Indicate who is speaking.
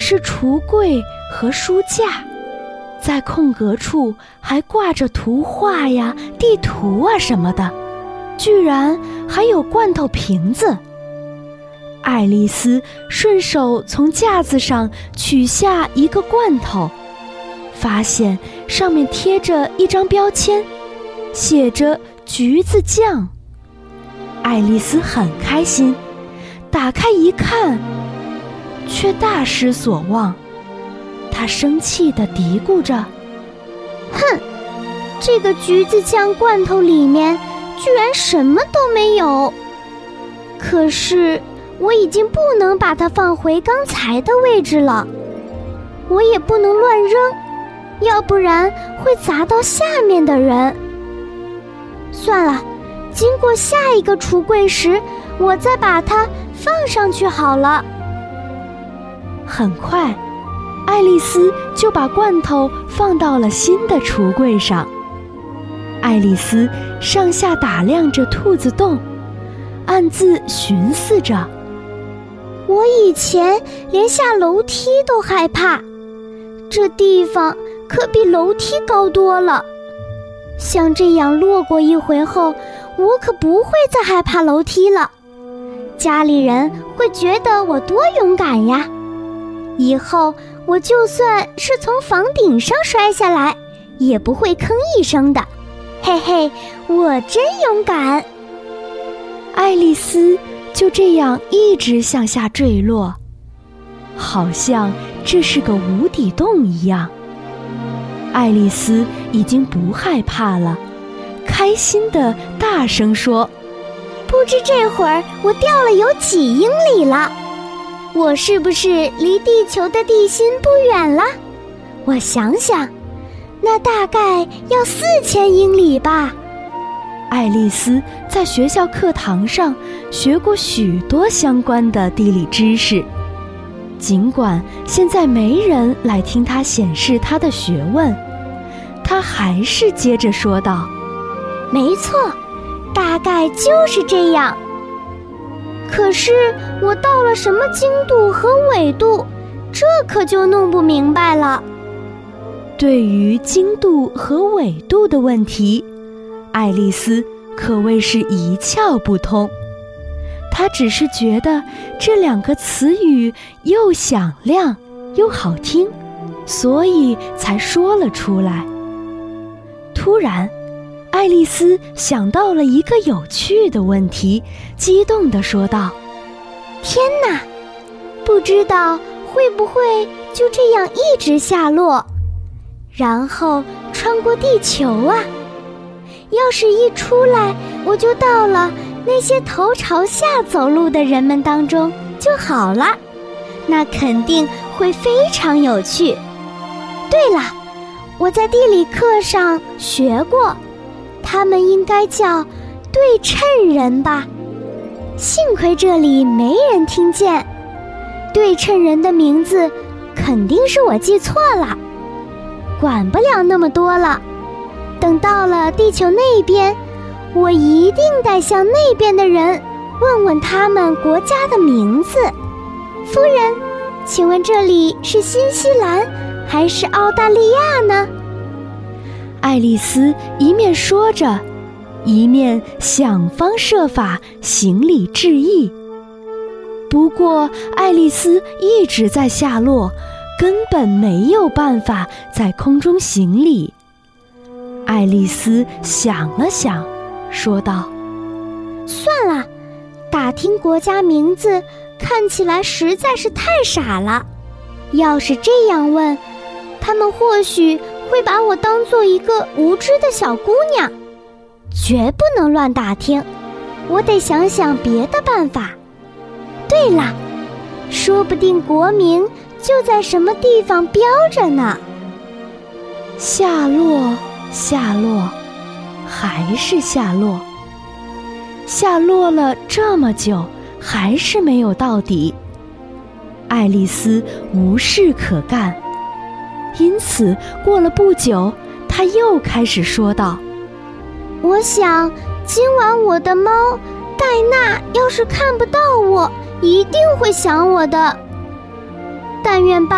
Speaker 1: 是橱柜和书架，在空格处还挂着图画呀、地图啊什么的，居然还有罐头瓶子。爱丽丝顺手从架子上取下一个罐头，发现上面贴着一张标签，写着橘子酱。爱丽丝很开心，打开一看，却大失所望。她生气地嘀咕着：
Speaker 2: 哼，这个橘子酱罐头里面居然什么都没有。可是我已经不能把它放回刚才的位置了，我也不能乱扔，要不然会砸到下面的人。算了，经过下一个橱柜时，我再把它放上去好了。
Speaker 1: 很快，爱丽丝就把罐头放到了新的橱柜上。爱丽丝上下打量着兔子洞，暗自寻思着：
Speaker 2: 我以前连下楼梯都害怕，这地方可比楼梯高多了。像这样落过一回后，我可不会再害怕楼梯了。家里人会觉得我多勇敢呀！以后我就算是从房顶上摔下来，也不会吭一声的。嘿嘿，我真勇敢！
Speaker 1: 爱丽丝就这样一直向下坠落，好像这是个无底洞一样。爱丽丝已经不害怕了，开心地大声说：
Speaker 2: 不知这会儿我掉了有几英里了？我是不是离地球的地心不远了？我想想，那大概要4000英里吧。
Speaker 1: 爱丽丝在学校课堂上学过许多相关的地理知识，尽管现在没人来听她显示她的学问，她还是接着说道：
Speaker 2: 没错，大概就是这样。可是我到了什么经度和纬度，这可就弄不明白了。
Speaker 1: 对于经度和纬度的问题，爱丽丝可谓是一窍不通。她只是觉得这两个词语又响亮又好听，所以才说了出来。突然，爱丽丝想到了一个有趣的问题，激动地说道：
Speaker 2: 天哪，不知道会不会就这样一直下落，然后穿过地球啊？要是一出来我就到了那些头朝下走路的人们当中就好了，那肯定会非常有趣。对了，我在地理课上学过，他们应该叫对称人吧？幸亏这里没人听见，对称人的名字肯定是我记错了。管不了那么多了，等到了地球那边，我一定得向那边的人问问他们国家的名字。夫人，请问这里是新西兰还是澳大利亚呢？
Speaker 1: 爱丽丝一面说着，一面想方设法行礼致意。不过爱丽丝一直在下落，根本没有办法在空中行礼。爱丽丝想了想，说道：
Speaker 2: 算了，打听国家名字看起来实在是太傻了。要是这样问，他们或许会把我当做一个无知的小姑娘。绝不能乱打听，我得想想别的办法。对了，说不定国名就在什么地方标着呢。
Speaker 1: 下落，下落，还是下落。下落了这么久，还是没有到底。爱丽丝无事可干，因此过了不久，她又开始说道：
Speaker 2: 我想今晚我的猫戴娜要是看不到我，一定会想我的。但愿